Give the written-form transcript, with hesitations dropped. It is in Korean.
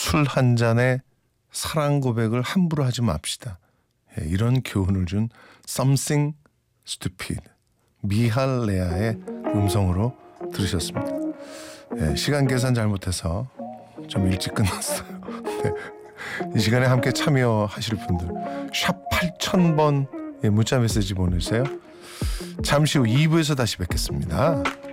술 한 잔에 사랑 고백을 함부로 하지 맙시다. 예, 이런 교훈을 준 Something Stupid 미할레아의 음성으로 들으셨습니다. 예, 시간 계산 잘못해서 좀 일찍 끝났어요. 네. 이 시간에 함께 참여하실 분들 샵 8000번 예, 문자 메시지 보내주세요. 잠시 후 2부에서 다시 뵙겠습니다.